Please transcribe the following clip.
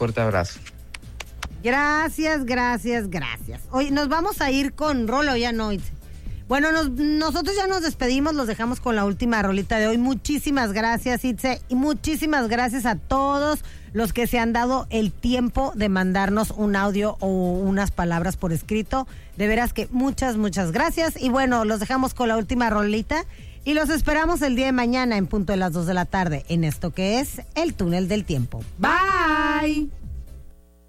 fuerte abrazo. Gracias. Oye, nos vamos a ir con rola, ya no. Bueno, nosotros ya nos despedimos, los dejamos con la última rolita de hoy. Muchísimas gracias, Itze, y muchísimas gracias a todos los que se han dado el tiempo de mandarnos un audio o unas palabras por escrito. De veras que muchas gracias. Y bueno, los dejamos con la última rolita y los esperamos el día de mañana en punto de las 2 de la tarde en esto que es El Túnel del Tiempo. Bye.